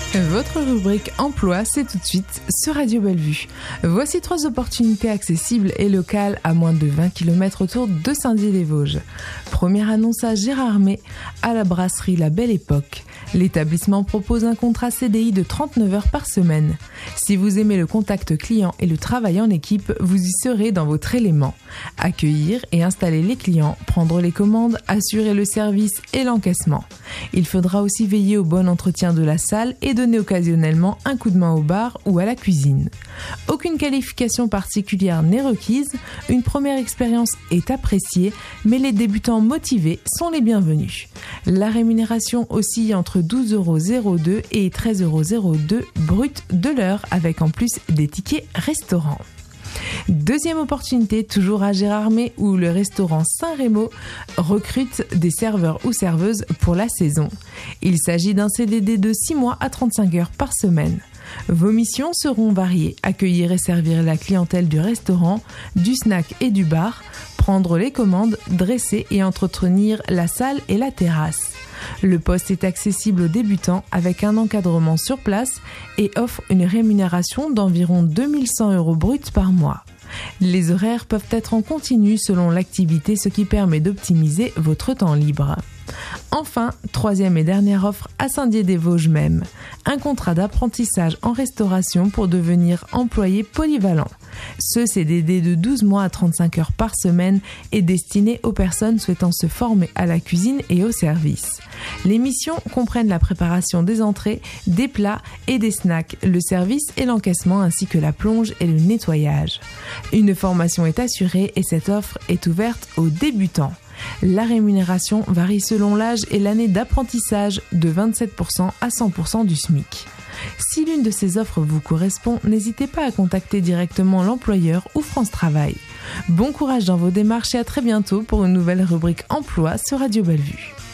Votre rubrique emploi, c'est tout de suite sur Radio Bellevue. Voici 3 opportunités accessibles et locales à moins de 20 km autour de Saint-Dié-des-Vosges. Première annonce à Gérardmer, à la brasserie La Belle Époque. L'établissement propose un contrat CDI de 39 heures par semaine. Si vous aimez le contact client et le travail en équipe, vous y serez dans votre élément. Accueillir et installer les clients, prendre les commandes, assurer le service et l'encaissement. Il faudra aussi veiller au bon entretien de la salle et donner occasionnellement un coup de main au bar ou à la cuisine. Aucune qualification particulière n'est requise, une première expérience est appréciée, mais les débutants motivés sont les bienvenus. La rémunération oscille entre 12,02 € et 13,02 € brut de l'heure, avec en plus des tickets restaurants. Deuxième opportunité, toujours à Gérardmer, où le restaurant Saint-Rémo recrute des serveurs ou serveuses pour la saison. Il s'agit d'un CDD de 6 mois à 35 heures par semaine. Vos missions seront variées: accueillir et servir la clientèle du restaurant, du snack et du bar, prendre les commandes, dresser et entretenir la salle et la terrasse. Le poste est accessible aux débutants avec un encadrement sur place et offre une rémunération d'environ 2100 € bruts par mois. Les horaires peuvent être en continu selon l'activité, ce qui permet d'optimiser votre temps libre. Enfin, troisième et dernière offre à Saint-Dié-des-Vosges même, un contrat d'apprentissage en restauration pour devenir employé polyvalent. Ce CDD de 12 mois à 35 heures par semaine est destiné aux personnes souhaitant se former à la cuisine et au service. Les missions comprennent la préparation des entrées, des plats et des snacks, le service et l'encaissement ainsi que la plonge et le nettoyage. Une formation est assurée et cette offre est ouverte aux débutants. La rémunération varie selon l'âge et l'année d'apprentissage, de 27% à 100% du SMIC. Si l'une de ces offres vous correspond, n'hésitez pas à contacter directement l'employeur ou France Travail. Bon courage dans vos démarches et à très bientôt pour une nouvelle rubrique emploi sur Radio Bellevue.